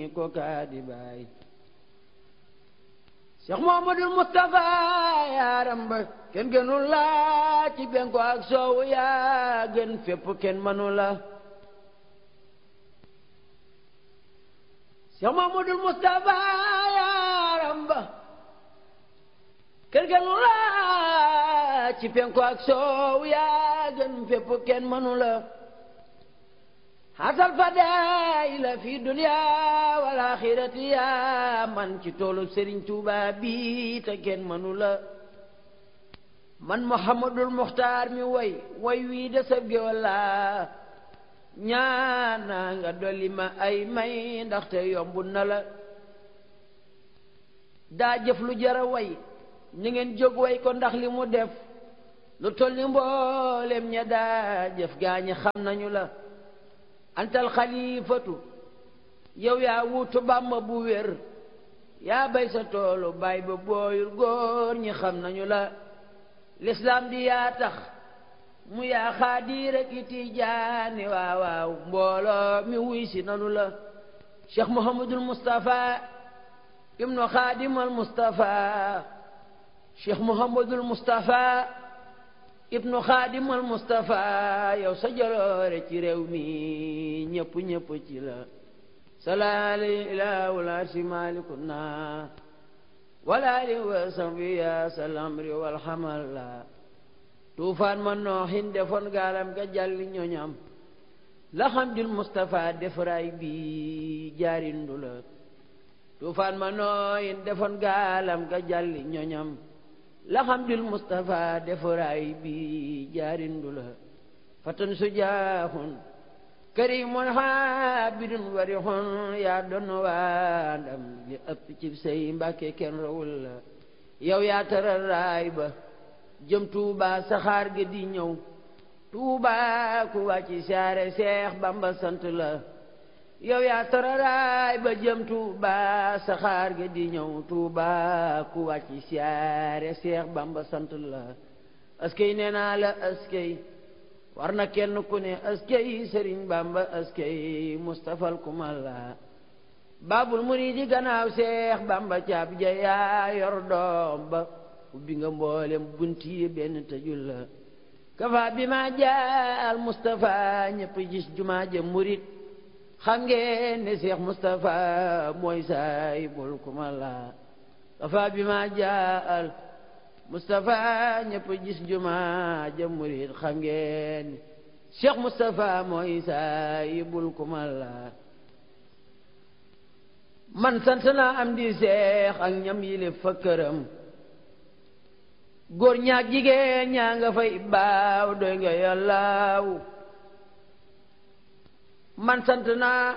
ko kaadi baay Cheikh Mouhamadoul Moustapha yaaram ba kenn gënul la ci benko ak soowu yaa gën fépp kenn mënu la Cheikh Mouhamadoul Moustapha yaaram ba kenn gënul la ci benko ak soowu yaa gën fépp kenn mënu la hasal fadaila fi dunya wal akhirati ya man ci toolu Serigne Touba bi te kenn mënu la man Mouhamadoul Mokhtar mi way wi de sab géwal la ñaana nga dolli ma ay may ndaxte yombu na la daa jëf lu jara way ni ngeen jóg way ko ndax li mu def lu toll ni mboolem ña daa jëf gaañi xam nañu la antal xalifatu yow yaa wuutu Bàmba bu wér yaa bay sa toolu baay ba booyul góor ñi xam nañu la lislaam di yaa tax mu yaa xaadir ak i tijaani waaw waaw mbooloo mi wuy si nanu la Cheikh Mouhamadoul Moustapha ibnu xaadimal Moustapha Cheikh Mouhamadoul Moustapha ibnu xaadimal Moustapha yow sa jaloore ci réew mi ñëpp ci la salaali ilaa wala si malikuna wala li wa sambi ya salamri wal xamal la tuufaan ma nooxin defoon gaalam ga jàlli ñoñam la xamdul Moustapha defaraay bi jaarindu la tuufaan ma nooxin defoon gaalam ga jàlli ñoñam laxamdul Moustapha defaraay bi jaarindu la fatan sujaahun karimun habidun warihun yaa doon waa ndam li ëpp ci say Mbàkke kenn rawul la yow yaa taral raay ba jëm Tuuba saxaar ga di ñëw Tuuba ku wàcci saare Seex Bamba sant la yow yaa tararaay ba jëm Tuuba saxaar ga di ñëw Tuuba ku wàcci siyaare Seex Bamba sant la askey nee naa la askey war na kenn ku ne askey Sëriñ Bamba askey Mustafal kumal la baabul muriidi gannaaw Seex Bamba caab ja yaa yor doom ba ubbi nga mboolem bunti benn tëjul la kafa bi ma jaal Mustafa ñëpp gis jumaa ja murid xam ngeen ne Cheikh Moustapha mooy saahibul kumala kafa bi ma jaal Moustapha ñëpp gis jumaa ja murid xam ngeen ne Cheikh Moustapha mooy saahibul kumala man sant naa am di Cheikh ak ñam yile fa këram góor ñaak jigéen ñaa nga fay baaw doy nga yàllaaw man sant naa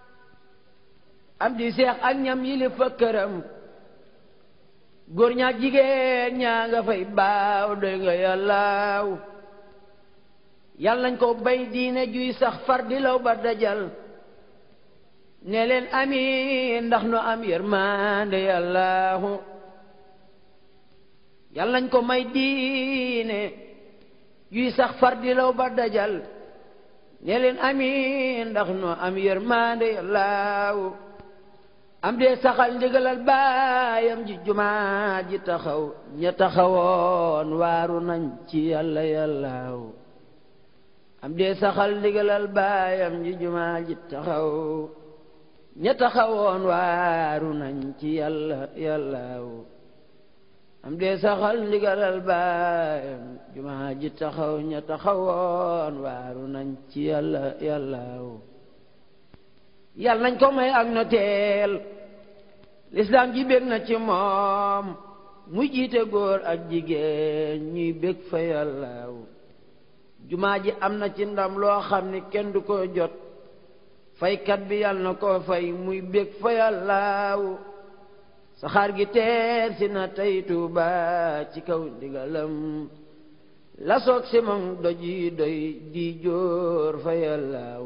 am di Seex ak ñam yili fa këram góor ñaak jigéen ñaa nga fay baaw doy nga yàllaaw yàlla nañ ko bay diine juy sax far di law ba dajal ne leen amiin ndax nu am yërmande yàllaahu yàlla nañ ko may diine juy sax far di law ba dajal ne leen amiin ndax nu am yërmande yàllaaw am dee saxal ndigalal baayam ji jumaa ji taxaw ña taxawoon waaru nañ ci yàlla yàllaaw am dee saxal ndigalal baayam ji jumaa ji taxaw ña taxawoon waaru nañ ci yàlla yàllaaw am dee saxal ndigalal baayam jumaa ji taxaw ña taxawoon waaru nañ ci yàlla yàllaaw yàlla nañ ko may ak noteel lislaam ji bég na ci moom muy jiite góor ak jigéen ñuy bég fa yàllaaw jumaa ji am na ci ndam loo xam ni kenn du ko jot faykat bi yàlla na ko fay muy bég fa yàllaaw saxaar gi teer si na tey Tuuba ci kaw ndigalam la soog si moom doj yi doy di jóor fa yàllaaw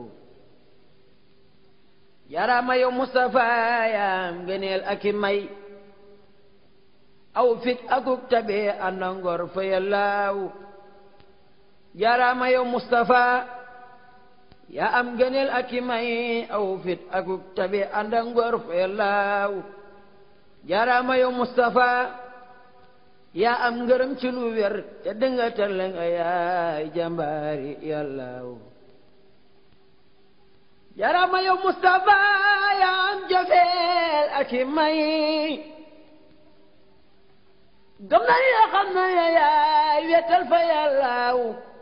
yaraama yow Moustapha yaam ngëneel ak i may aw fit akuk tabe ànda ngor fa yàllaaw yaraama yow Moustapha yaa am gëneel ak i may aw fit akuk tabi ànd ak ngor fa yàllaaw jaaraama yow Mustafa yaa am ngërëm ci lu wér te dënga tëlle nga yaay jàmbaari yàllaaw jaaraama yow Mustafa yaa am jofeel ak i may gëm na ni xam na yaay wetal fa yàllaaw